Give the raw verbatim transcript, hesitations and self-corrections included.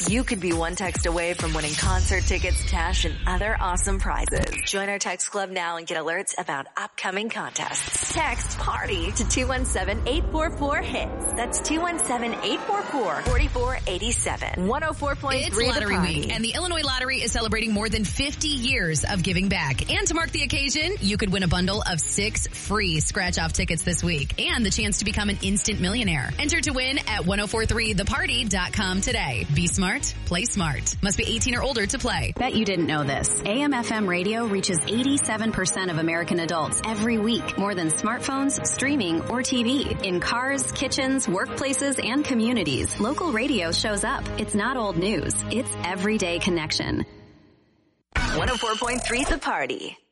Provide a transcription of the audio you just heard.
You could be one text away from winning concert tickets, cash, and other awesome prizes. Join our text club now and get alerts about upcoming contests. Text PARTY to two one seven, eight four four, HITS. That's two one seven, eight four four, four four eight seven. one oh four point three It's The Lottery Party. Week, and the Illinois Lottery is celebrating more than fifty years of giving back. And to mark the occasion, you could win a bundle of six free scratch-off tickets this week and the chance to become an instant millionaire. Enter to win at ten forty-three the party dot com today. Be smart, play smart. Must be eighteen or older to play. Bet you didn't know this. A M F M radio reaches eighty-seven percent of American adults every week, more than smartphones, streaming, or T V. In cars, kitchens, workplaces, and communities, local radio shows up. It's not old news. It's everyday connection. one oh four point three The Party.